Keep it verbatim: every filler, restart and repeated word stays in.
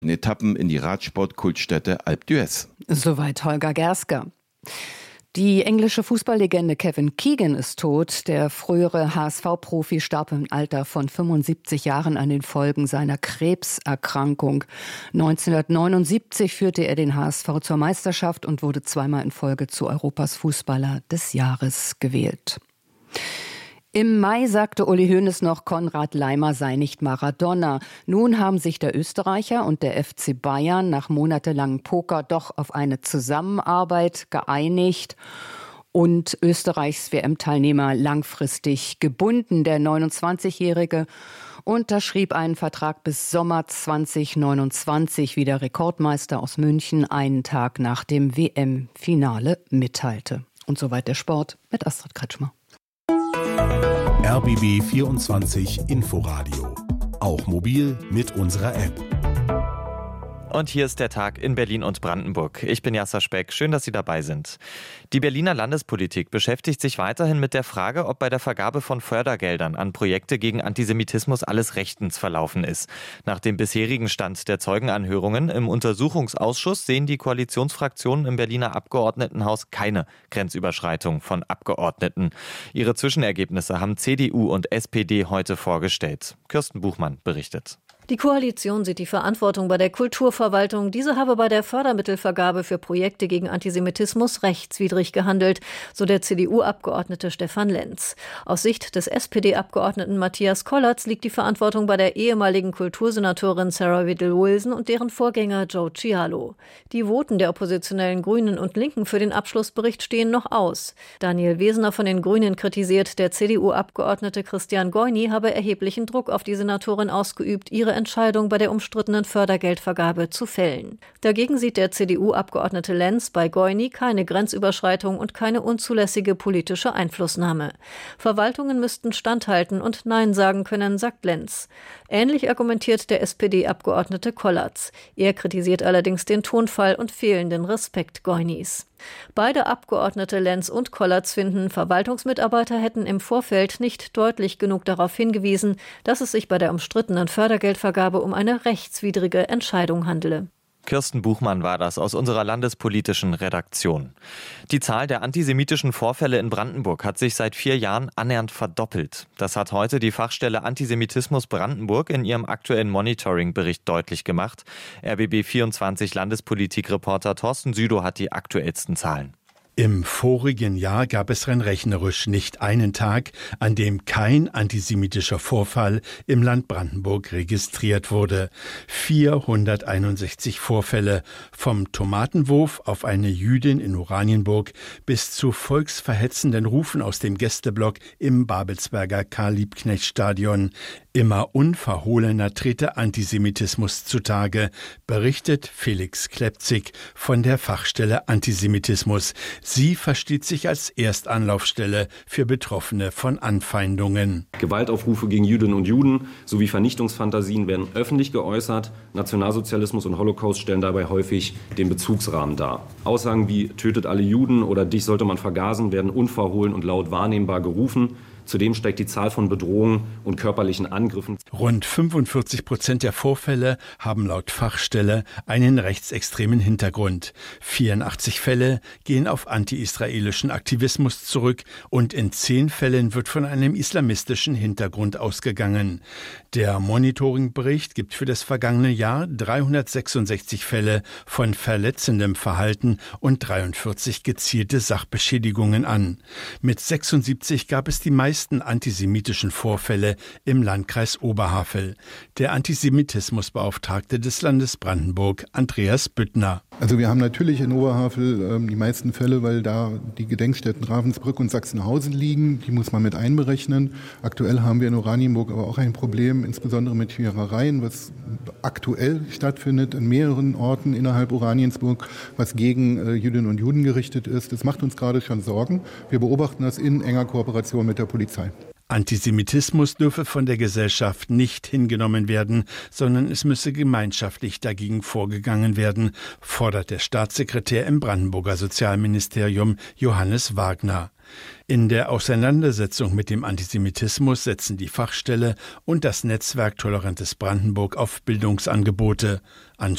Etappen in die Radsport-Kultstätte Alpe d'Huez. Soweit Holger Gersker. Die englische Fußballlegende Kevin Keegan ist tot. Der frühere H S V-Profi starb im Alter von fünfundsiebzig Jahren an den Folgen seiner Krebserkrankung. neunzehnhundertneunundsiebzig führte er den H S V zur Meisterschaft und wurde zweimal in Folge zu Europas Fußballer des Jahres gewählt. Im Mai sagte Uli Hoeneß noch, Konrad Laimer sei nicht Maradona. Nun haben sich der Österreicher und der F C Bayern nach monatelangem Poker doch auf eine Zusammenarbeit geeinigt und Österreichs W M-Teilnehmer langfristig gebunden. Der neunundzwanzigjährige unterschrieb einen Vertrag bis Sommer zweitausendneunundzwanzig, wie der Rekordmeister aus München einen Tag nach dem W M-Finale mitteilte. Und soweit der Sport mit Astrid Kretschmer. R B B vierundzwanzig Inforadio. Auch mobil mit unserer App. Und hier ist der Tag in Berlin und Brandenburg. Ich bin Jasser Speck. Schön, dass Sie dabei sind. Die Berliner Landespolitik beschäftigt sich weiterhin mit der Frage, ob bei der Vergabe von Fördergeldern an Projekte gegen Antisemitismus alles rechtens verlaufen ist. Nach dem bisherigen Stand der Zeugenanhörungen im Untersuchungsausschuss sehen die Koalitionsfraktionen im Berliner Abgeordnetenhaus keine Grenzüberschreitung von Abgeordneten. Ihre Zwischenergebnisse haben C D U und S P D heute vorgestellt. Kirsten Buchmann berichtet. Die Koalition sieht die Verantwortung bei der Kulturverwaltung. Diese habe bei der Fördermittelvergabe für Projekte gegen Antisemitismus rechtswidrig gehandelt, so der C D U-Abgeordnete Stefan Lenz. Aus Sicht des S P D-Abgeordneten Matthias Kollatz liegt die Verantwortung bei der ehemaligen Kultursenatorin Sarah Whittle-Wilson und deren Vorgänger Joe Cialo. Die Voten der oppositionellen Grünen und Linken für den Abschlussbericht stehen noch aus. Daniel Wesener von den Grünen kritisiert, der C D U-Abgeordnete Christian Goyni habe erheblichen Druck auf die Senatorin ausgeübt, ihre Entscheidung bei der umstrittenen Fördergeldvergabe zu fällen. Dagegen sieht der C D U-Abgeordnete Lenz bei Goyni keine Grenzüberschreitung und keine unzulässige politische Einflussnahme. Verwaltungen müssten standhalten und Nein sagen können, sagt Lenz. Ähnlich argumentiert der S P D-Abgeordnete Kollatz. Er kritisiert allerdings den Tonfall und fehlenden Respekt Goynis. Beide Abgeordnete Lenz und Kollatz finden, Verwaltungsmitarbeiter hätten im Vorfeld nicht deutlich genug darauf hingewiesen, dass es sich bei der umstrittenen Fördergeldvergabe um eine rechtswidrige Entscheidung handele. Kirsten Buchmann war das aus unserer landespolitischen Redaktion. Die Zahl der antisemitischen Vorfälle in Brandenburg hat sich seit vier Jahren annähernd verdoppelt. Das hat heute die Fachstelle Antisemitismus Brandenburg in ihrem aktuellen Monitoring-Bericht deutlich gemacht. R B B vierundzwanzig Landespolitik-Reporter Thorsten Südow hat die aktuellsten Zahlen. Im vorigen Jahr gab es rein rechnerisch nicht einen Tag, an dem kein antisemitischer Vorfall im Land Brandenburg registriert wurde. vierhunderteinundsechzig Vorfälle, vom Tomatenwurf auf eine Jüdin in Oranienburg bis zu volksverhetzenden Rufen aus dem Gästeblock im Babelsberger Karl-Liebknecht-Stadion. Immer unverhohlener trete Antisemitismus zutage, berichtet Felix Klepzig von der Fachstelle Antisemitismus. Sie versteht sich als Erstanlaufstelle für Betroffene von Anfeindungen. Gewaltaufrufe gegen Jüdinnen und Juden sowie Vernichtungsfantasien werden öffentlich geäußert. Nationalsozialismus und Holocaust stellen dabei häufig den Bezugsrahmen dar. Aussagen wie „Tötet alle Juden" oder „Dich sollte man vergasen" werden unverhohlen und laut wahrnehmbar gerufen. Zudem steigt die Zahl von Bedrohungen und körperlichen Angriffen. Rund fünfundvierzig Prozent der Vorfälle haben laut Fachstelle einen rechtsextremen Hintergrund. vierundachtzig Fälle gehen auf anti-israelischen Aktivismus zurück und in zehn Fällen wird von einem islamistischen Hintergrund ausgegangen. Der Monitoringbericht gibt für das vergangene Jahr dreihundertsechsundsechzig Fälle von verletzendem Verhalten und dreiundvierzig gezielte Sachbeschädigungen an. Mit sechsundsiebzig gab es die meisten antisemitischen Vorfälle im Landkreis Oberhavel. Der Antisemitismusbeauftragte des Landes Brandenburg, Andreas Büttner. Also wir haben natürlich in Oberhavel ähm, die meisten Fälle, weil da die Gedenkstätten Ravensbrück und Sachsenhausen liegen. Die muss man mit einberechnen. Aktuell haben wir in Oranienburg aber auch ein Problem, insbesondere mit Schierereien, was aktuell stattfindet in mehreren Orten innerhalb Oraniensburg, was gegen äh, Jüdinnen und Juden gerichtet ist. Das macht uns gerade schon Sorgen. Wir beobachten das in enger Kooperation mit der Polizei. Antisemitismus dürfe von der Gesellschaft nicht hingenommen werden, sondern es müsse gemeinschaftlich dagegen vorgegangen werden, fordert der Staatssekretär im Brandenburger Sozialministerium Johannes Wagner. In der Auseinandersetzung mit dem Antisemitismus setzen die Fachstelle und das Netzwerk Tolerantes Brandenburg auf Bildungsangebote. An